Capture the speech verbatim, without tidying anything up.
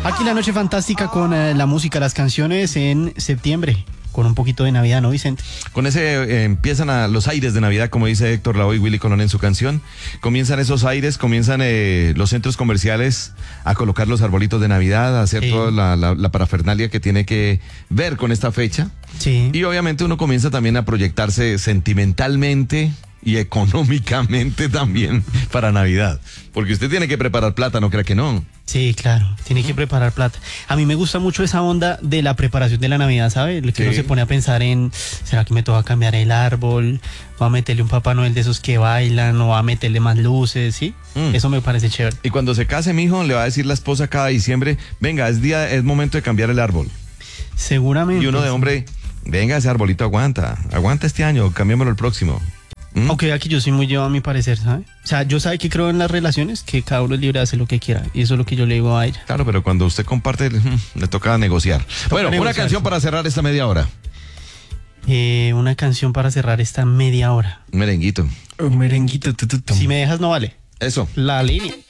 Aquí la noche fantástica con eh, la música, las canciones en septiembre, con un poquito de Navidad, ¿no, Vicente? Con ese eh, empiezan a los aires de Navidad, como dice Héctor Lavoe y Willy Colón en su canción. Comienzan esos aires, comienzan eh, los centros comerciales a colocar los arbolitos de Navidad, a hacer Sí. toda la, la, la parafernalia que tiene que ver con esta fecha. Sí. Y obviamente uno comienza también a proyectarse sentimentalmente y económicamente también para Navidad. Porque usted tiene que preparar plata, no crea que no. Sí, claro, tiene que preparar plata. A mí me gusta mucho esa onda de la preparación de la Navidad, ¿sabe? Lo que Sí. uno se pone a pensar en, ¿será que me toca cambiar el árbol? ¿Va a meterle un Papá Noel de esos que bailan? ¿O va a meterle más luces? ¿Sí? Mm. Eso me parece chévere. Y cuando se case, mijo, le va a decir la esposa cada diciembre, venga, es día, es momento de cambiar el árbol. Seguramente. Y uno de hombre, venga, ese arbolito aguanta, aguanta este año, cambiémoslo el próximo. ¿Mm? Aunque aquí yo soy muy llevado a mi parecer, ¿sabe? O sea, yo sabe que creo en las relaciones, que cada uno es libre de hacer lo que quiera. Y eso es lo que yo le digo a ella. Claro, pero cuando usted comparte, le toca negociar. Bueno, una negociar, canción sí. para cerrar esta media hora. Eh, una canción para cerrar esta media hora. Un merenguito. Un merenguito. Tu, tu, tu. Si me dejas, no vale. Eso. La línea.